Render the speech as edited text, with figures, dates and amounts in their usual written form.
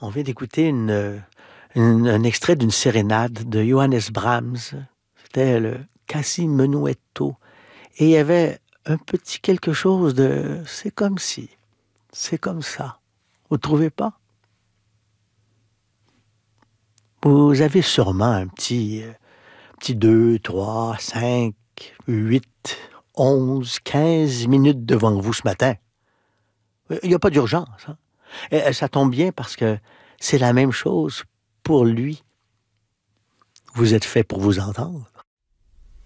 On vient d'écouter un extrait d'une sérénade de Johannes Brahms. C'était le Cassi Menuetto. Et il y avait un petit quelque chose de c'est comme si, c'est comme ça. Vous ne trouvez pas? Vous avez sûrement un petit 2, 3, 5, 8, 11, 15 minutes devant vous ce matin. Il n'y a pas d'urgence. Hein? Et ça tombe bien parce que c'est la même chose pour lui. Vous êtes fait pour vous entendre.